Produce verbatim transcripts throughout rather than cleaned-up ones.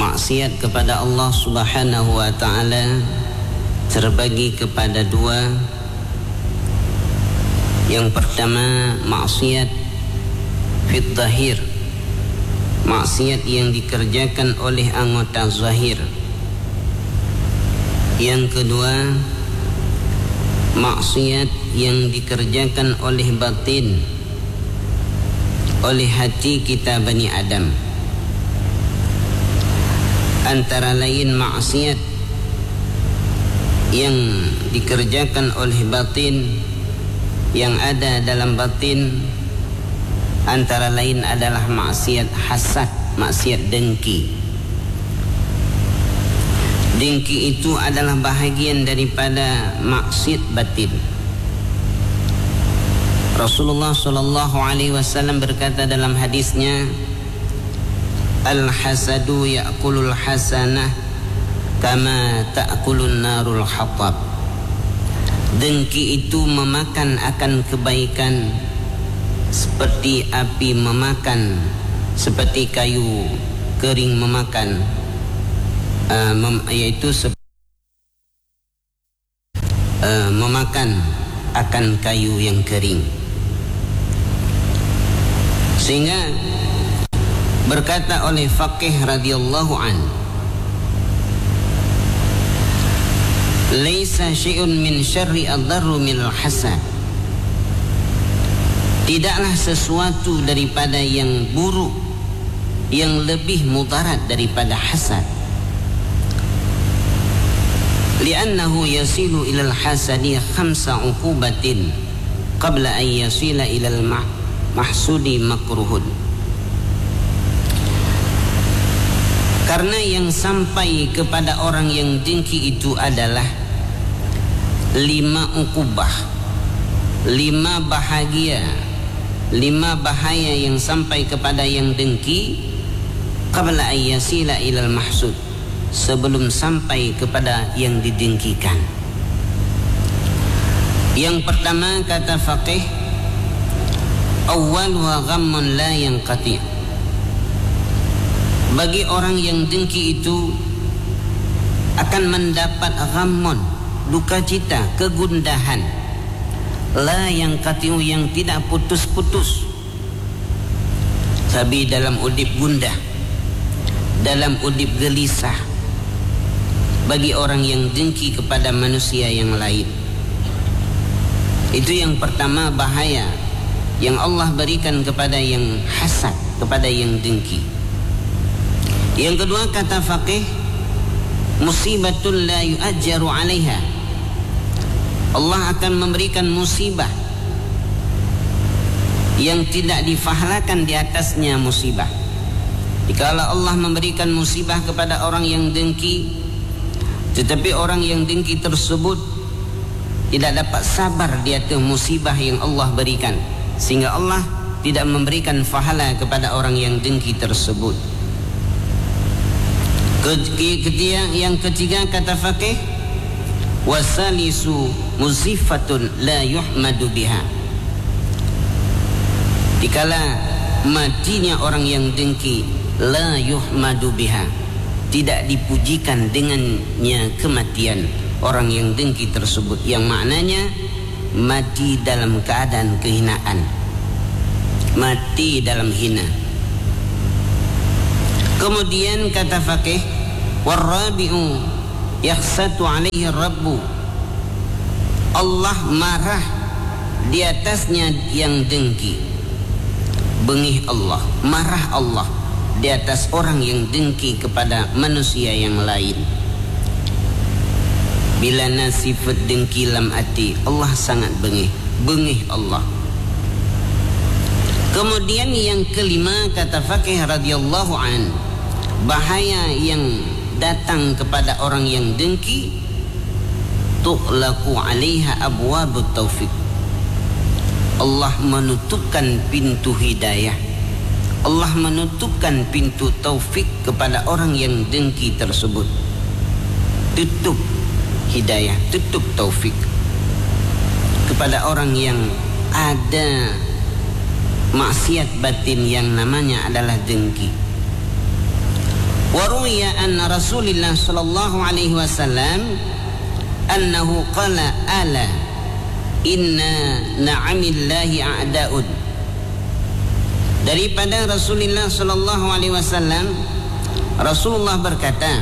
maksiat kepada Allah Subhanahu wa ta'ala terbagi kepada dua. Yang pertama, maksiat fit zahir, maksiat yang dikerjakan oleh anggota zahir. Yang kedua, maksiat yang dikerjakan oleh batin, oleh hati kita Bani Adam. Antara lain maksiat yang dikerjakan oleh batin, yang ada dalam batin, antara lain adalah maksiat hasad, maksiat dengki. Dengki itu adalah bahagian daripada maksiat batin. Rasulullah sallallahu alaihi wasallam berkata dalam hadisnya, al-hasadu ya'kulul hasanah kama ta'kulun narul hatab. Dengki itu memakan akan kebaikan seperti api memakan, seperti kayu kering memakan, uh, mem, yaitu sep, uh, memakan akan kayu yang kering. Sehingga berkata oleh faqih radhiyallahu an, laisa syai'un min syarri ad-darru minal hasad. Tidaklah sesuatu daripada yang buruk yang lebih mudarat daripada hasad. Li'annahu yasilu ilal hasadi khamsa uqubatin qabla an yasila ilal mahsudi makruhun. Karena yang sampai kepada orang yang dengki itu adalah lima ukubah, lima bahagia, lima bahaya yang sampai kepada yang dengki qabla an yasila ilal mahsud, sebelum sampai kepada yang didengkikan. Yang pertama, kata faqih, awwal wa ghammun la yanqati'. Bagi orang yang dengki itu akan mendapat ghammun, duka cita, kegundahan, la yang katiu, yang tidak putus-putus. Tapi dalam udip gundah, dalam udip gelisah, bagi orang yang dengki kepada manusia yang lain. Itu yang pertama, bahaya yang Allah berikan kepada yang hasad, kepada yang dengki. Yang kedua, kata faqih, musibatul la yu'ajjaru 'alaiha. Allah akan memberikan musibah yang tidak difahalakan di atasnya musibah. Jikalau Allah memberikan musibah kepada orang yang dengki, tetapi orang yang dengki tersebut tidak dapat sabar di atas musibah yang Allah berikan, sehingga Allah tidak memberikan fahala kepada orang yang dengki tersebut. Ketiga, yang ketiga, kata faqih, wasalisu muzifatun la yuhmadu biha. Dikala matinya orang yang dengki, la yuhmadu biha, tidak dipujikan dengannya kematian orang yang dengki tersebut, yang maknanya mati dalam keadaan kehinaan, mati dalam hina. Kemudian kata faqih, warabi'u yakhsatu alaihi rabbu. Allah marah di atasnya yang dengki. Bengih Allah, marah Allah di atas orang yang dengki kepada manusia yang lain. Bila nasifat dengki lam ati, Allah sangat bengih, bengih Allah. Kemudian yang kelima, kata faqih radhiyallahu an, bahaya yang datang kepada orang yang dengki, tuqlaqu 'alaiha abwabut taufik. Allah menutupkan pintu hidayah, Allah menutupkan pintu taufik kepada orang yang dengki tersebut. Tutup hidayah, tutup taufik kepada orang yang ada maksiat batin yang namanya adalah dengki. Wa ruwiya anna Rasulullah sallallahu alaihi wasallam annahu qala ala inna na'amillahi a'da'ud. Daripada Rasulullah sallallahu alaihi wasallam, Rasulullah berkata,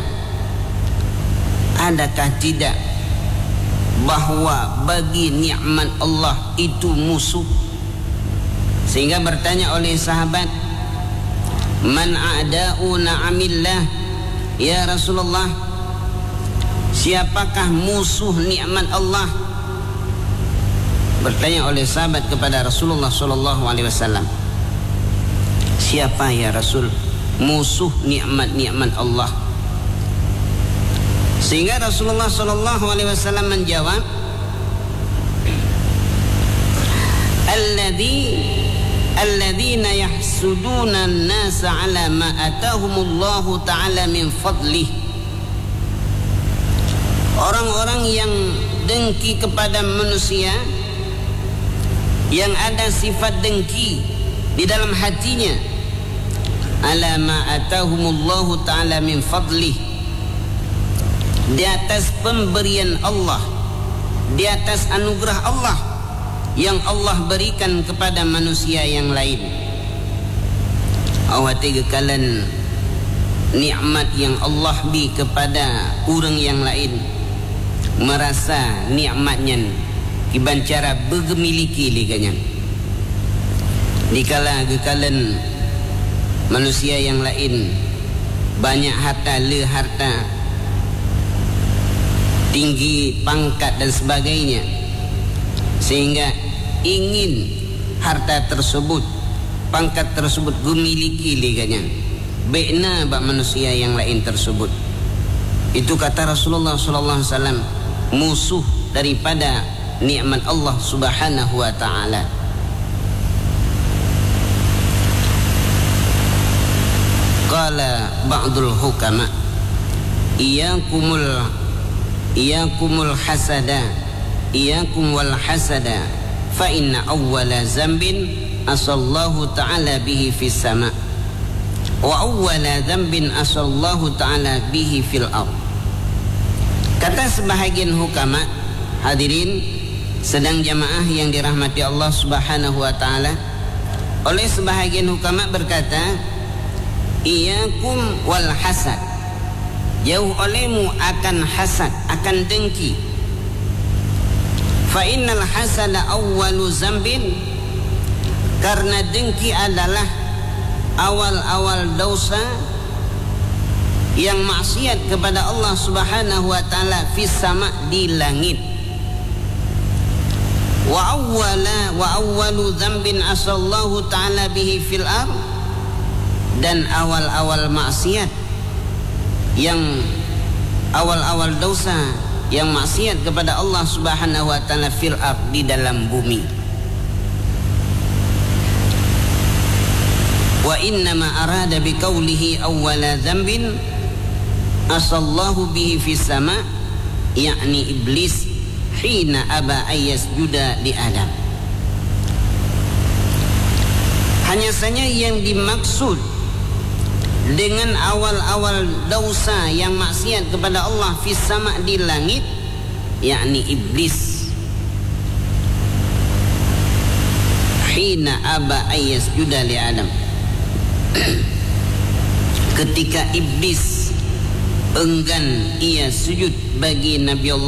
adakah tidak bahawa bagi nikmat Allah itu musuh? Sehingga bertanya oleh sahabat, man a'da'u na'amillah, ya Rasulullah, siapakah musuh nikmat Allah? Bertanya oleh sahabat kepada Rasulullah sallallahu alaihi wasallam, siapa ya Rasul musuh nikmat-nikmat Allah? Sehingga Rasulullah sallallahu alaihi wasallam menjawab, alladzi alladzina yahsuduna an-nasa ala ma atahumullahu ta'ala min fadlih. Orang-orang yang dengki kepada manusia, yang ada sifat dengki di dalam hatinya, ala ma atahumullahu ta'ala min fadlih, di atas pemberian Allah, di atas anugerah Allah yang Allah berikan kepada manusia yang lain. Awak tegakalan nikmat yang Allah beri kepada orang yang lain, merasa nikmatnya iban cara bergemiliki liganya. Dikala gekalan manusia yang lain banyak harta, le harta, tinggi pangkat dan sebagainya, sehingga ingin harta tersebut, pangkat tersebut dimiliki liganya, baikna bak manusia yang lain tersebut. Itu kata Rasulullah sallallahu alaihi wasallam, musuh daripada nikmat Allah Subhanahu wa taala. Qala ba'dul hukama, iyakumul iyakumul hasada, iyakum wal hasada, fa inna awwala zambin asallahu ta'ala bihi fis sama' wa awwala zambin asallahu ta'ala bihi fil ard. Kata sebahagian hukama, hadirin sedang jamaah yang dirahmati Allah Subhanahu wa taala, oleh sebahagian hukama berkata, iyakum wal hasad, jauh olehmu akan hasad, akan dengki. Fa innal hasada awwalu zambin, karena dengki adalah awal-awal dosa yang maksiat kepada Allah Subhanahu wa taala fis sama', di langit. Wa awwala wa awwalu dzambin asallahu taala bihi fil ard, dan awal-awal maksiat yang awal-awal dosa yang maksiat kepada Allah Subhanahu wa taala fil ard, di dalam bumi. Wa inna ma arada biqaulihi awwala dzambin asallahu bihi fis sama', yakni iblis hina aba ayyasjuda li Adam. Hanya saja yang dimaksud dengan awal-awal dosa yang maksiat kepada Allah fis sama', di langit, yakni iblis hina aba ayyasjuda li Adam. Ketika iblis enggan ia sujud bagi Nabi Allah